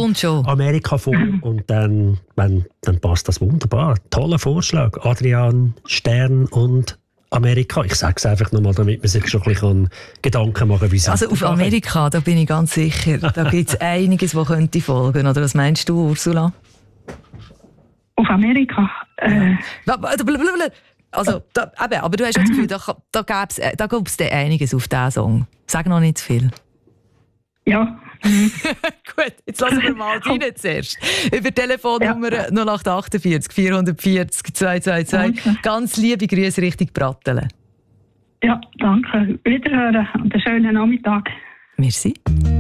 kommt schon. Amerika vor und dann passt das wunderbar. Toller Vorschlag. Adrian, Stern und Amerika. Ich sage es einfach nochmal, damit man sich schon ein bisschen Gedanken machen kann, wie es Also auf Amerika, da bin ich ganz sicher. Da gibt es einiges, was könnte folgen. Oder was meinst du, Ursula? Auf Amerika? Also, aber du hast das Gefühl, da gäbe es einiges auf diesen Song. Sag noch nicht zu viel. Ja. Gut, jetzt lassen wir mal rein zuerst. Über Telefonnummer 0848 440 222. Okay. Ganz liebe Grüße Richtung Brattelen. Ja, danke. Wiederhören und einen schönen Nachmittag. Merci.